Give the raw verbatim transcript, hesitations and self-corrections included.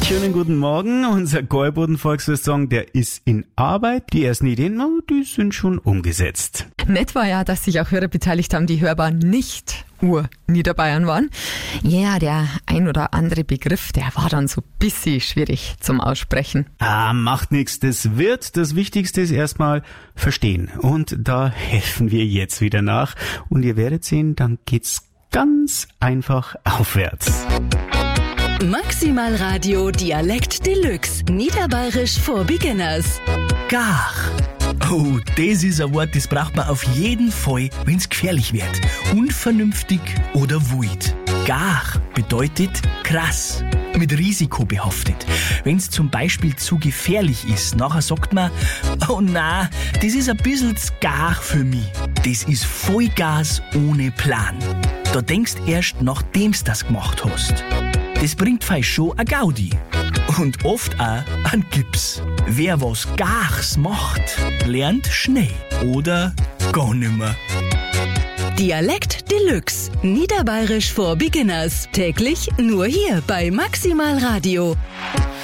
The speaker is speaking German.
Schönen guten Morgen. Unser Gäuboden-Volksfest-Song, der ist in Arbeit. Die ersten Ideen, oh, die sind schon umgesetzt. Nett war ja, dass sich auch Hörer beteiligt haben, die hörbar nicht Ur-Niederbayern waren. Ja, der ein oder andere Begriff, der war dann so ein bisschen schwierig zum Aussprechen. Ah, macht nichts. Das wird. Das Wichtigste ist erstmal verstehen. Und da helfen wir jetzt wieder nach. Und ihr werdet sehen, dann geht's ganz einfach aufwärts. Maximal Radio Dialekt Deluxe. Niederbayerisch for Beginners. Gar. Oh, das ist ein Wort, das braucht man auf jeden Fall, wenn's gefährlich wird. Unvernünftig oder wild. Gar bedeutet krass, mit Risiko behaftet. Wenn's zum Beispiel zu gefährlich ist, nachher sagt man, oh na, das ist ein bisschen zu gar für mich. Das ist Vollgas ohne Plan. Da denkst erst, nachdem's das gemacht hast. Das bringt fei schon a Gaudi. Und oft auch an Gips. Wer was Gars macht, lernt schnell oder gar nimmer. Dialekt Deluxe. Niederbayerisch for Beginners. Täglich nur hier bei Maximal Radio.